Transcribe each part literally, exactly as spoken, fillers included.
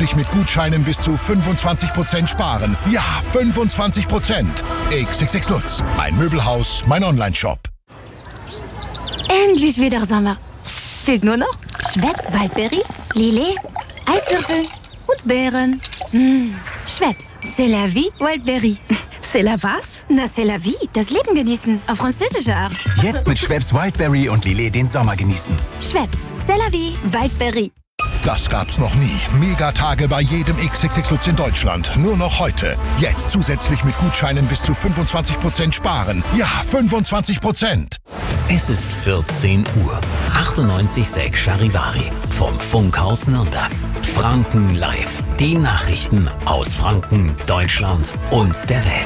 zusätzlich mit Gutscheinen bis zu fünfundzwanzig Prozent sparen. Ja, fünfundzwanzig Prozent. X X X Lutz, mein Möbelhaus, mein Onlineshop. Endlich wieder Sommer. Fehlt nur noch Schweppes Waldberry, Lillet, Eiswürfel und Beeren. Mmh. Schweppes, c'est la vie Waldberry. C'est la was? Na, c'est la vie, das Leben genießen, auf französische Art. Jetzt mit Schweppes Wildberry und Lillet den Sommer genießen. Schweppes, c'est la vie Waldberry. Das gab's noch nie. Megatage bei jedem X X X Lutz in Deutschland. Nur noch heute. Jetzt zusätzlich mit Gutscheinen bis zu fünfundzwanzig Prozent sparen. Ja, fünfundzwanzig Prozent. Es ist vierzehn Uhr. achtundneunzig Komma sechs Charivari vom Funkhaus Nürnberg. Franken live. Die Nachrichten aus Franken, Deutschland und der Welt.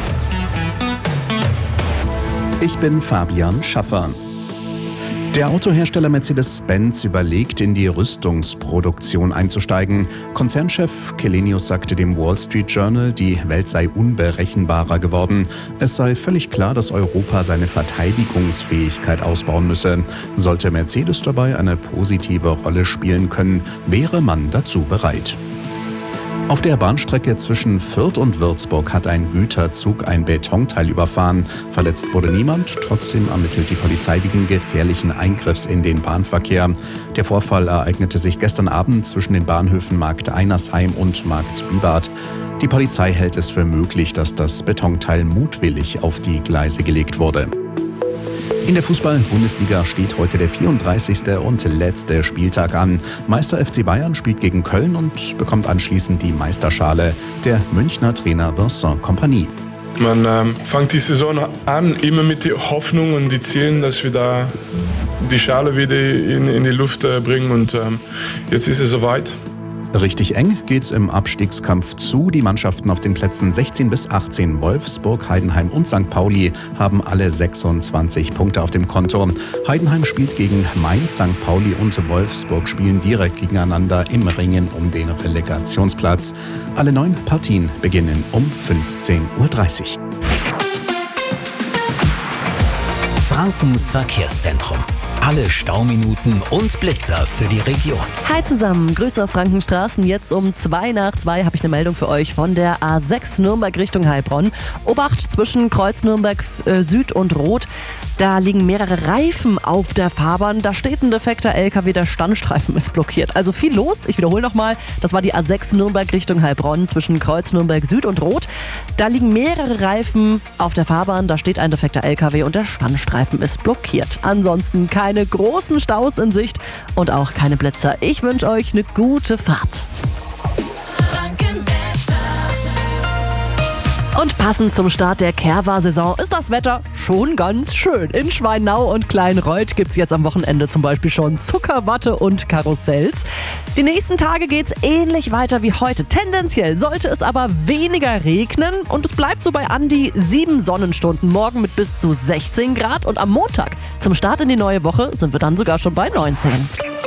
Ich bin Fabian Schaffer. Der Autohersteller Mercedes-Benz überlegt, in die Rüstungsproduktion einzusteigen. Konzernchef Källenius sagte dem Wall Street Journal, die Welt sei unberechenbarer geworden. Es sei völlig klar, dass Europa seine Verteidigungsfähigkeit ausbauen müsse. Sollte Mercedes dabei eine positive Rolle spielen können, wäre man dazu bereit. Auf der Bahnstrecke zwischen Fürth und Würzburg hat ein Güterzug ein Betonteil überfahren. Verletzt wurde niemand, trotzdem ermittelt die Polizei wegen gefährlichen Eingriffs in den Bahnverkehr. Der Vorfall ereignete sich gestern Abend zwischen den Bahnhöfen Markt Einersheim und Markt Bibart. Die Polizei hält es für möglich, dass das Betonteil mutwillig auf die Gleise gelegt wurde. In der Fußball-Bundesliga steht heute der vierunddreißigste und letzte Spieltag an. Meister F C Bayern spielt gegen Köln und bekommt anschließend die Meisterschale. Der Münchner Trainer Vincent Kompany. Man ähm, fängt die Saison an, immer mit der Hoffnung und die Zielen, dass wir da die Schale wieder in, in die Luft äh, bringen. Und ähm, jetzt ist es soweit. Richtig eng geht's im Abstiegskampf zu. Die Mannschaften auf den Plätzen sechzehn bis achtzehn, Wolfsburg, Heidenheim und Sankt Pauli, haben alle sechsundzwanzig Punkte auf dem Konto. Heidenheim spielt gegen Mainz, Sankt Pauli und Wolfsburg spielen direkt gegeneinander im Ringen um den Relegationsplatz. Alle neun Partien beginnen um fünfzehn Uhr dreißig. Frankens Verkehrszentrum. Alle Stauminuten und Blitzer für die Region. Hi zusammen, Grüße auf Frankenstraßen. Jetzt um zwei nach zwei habe ich eine Meldung für euch von der A sechs Nürnberg Richtung Heilbronn. Obacht zwischen Kreuz Nürnberg äh, Süd und Rot. Da liegen mehrere Reifen auf der Fahrbahn. Da steht ein defekter L K W, der Standstreifen ist blockiert. Also viel los. Ich wiederhole nochmal. Das war die A sechs Nürnberg Richtung Heilbronn zwischen Kreuz Nürnberg Süd und Rot. Da liegen mehrere Reifen auf der Fahrbahn. Da steht ein defekter L K W und der Standstreifen ist blockiert. Ansonsten keine großen Staus in Sicht und auch keine Blitzer. Ich wünsche euch eine gute Fahrt. Und passend zum Start der Kerwa-Saison ist das Wetter schon ganz schön. In Schweinau und Kleinreuth gibt es jetzt am Wochenende zum Beispiel schon Zuckerwatte und Karussells. Die nächsten Tage geht es ähnlich weiter wie heute. Tendenziell sollte es aber weniger regnen und es bleibt so bei an die sieben Sonnenstunden. Morgen mit bis zu sechzehn Grad und am Montag zum Start in die neue Woche sind wir dann sogar schon bei neunzehn.